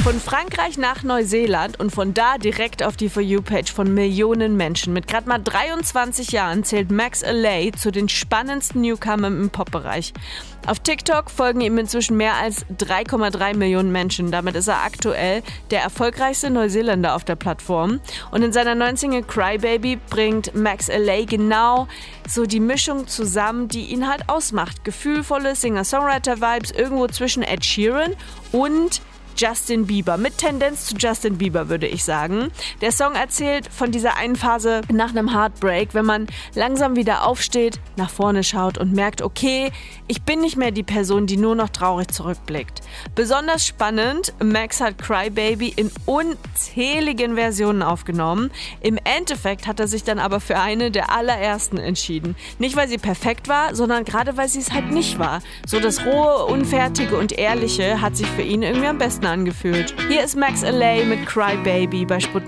Von Frankreich nach Neuseeland und von da direkt auf die For You-Page von Millionen Menschen. Mit gerade mal 23 Jahren zählt Max Ahley zu den spannendsten Newcomern im Pop-Bereich. Auf TikTok folgen ihm inzwischen mehr als 3,3 Millionen Menschen. Damit ist er aktuell der erfolgreichste Neuseeländer auf der Plattform. Und in seiner neuen Single Cry Baby bringt Max Ahley genau so die Mischung zusammen, die ihn halt ausmacht. Gefühlvolle Singer-Songwriter-Vibes irgendwo zwischen Ed Sheeran und Justin Bieber. Mit Tendenz zu Justin Bieber, würde ich sagen. Der Song erzählt von dieser einen Phase nach einem Heartbreak, wenn man langsam wieder aufsteht, nach vorne schaut und merkt, okay, ich bin nicht mehr die Person, die nur noch traurig zurückblickt. Besonders spannend, Max hat Cry Baby in unzähligen Versionen aufgenommen. Im Endeffekt hat er sich dann aber für eine der allerersten entschieden. Nicht, weil sie perfekt war, sondern gerade, weil sie es halt nicht war. So das rohe, unfertige und ehrliche hat sich für ihn irgendwie am besten angefühlt. Hier ist Max Ahley mit Cry Baby bei Sputnik.